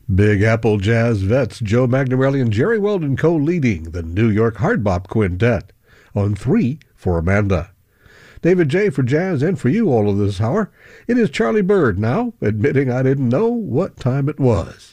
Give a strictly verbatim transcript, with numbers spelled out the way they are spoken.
Big Apple Jazz vets Joe Magnarelli and Jerry Weldon co-leading the New York Hard Bop Quintet on three for Amanda. David J. for jazz and for you all of this hour. It is Charlie Bird now, admitting I didn't know what time it was.